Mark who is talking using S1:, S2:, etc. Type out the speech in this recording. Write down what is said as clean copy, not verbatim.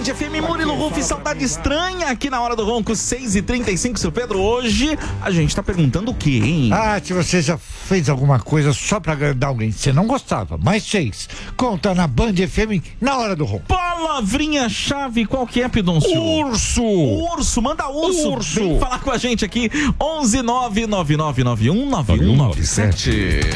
S1: Band FM, Murilo Ruf, Saudade Estranha, aqui na Hora do Ronco, 6h35, seu Pedro. Hoje a gente tá perguntando o quê, hein?
S2: Se você já fez alguma coisa só pra agradar alguém que você não gostava, mas fez, conta na Band FM na Hora do Ronco.
S1: Palavrinha-chave, qual que é, Pidoncio? Urso, manda urso. Vem falar com a gente aqui, 11 999919197.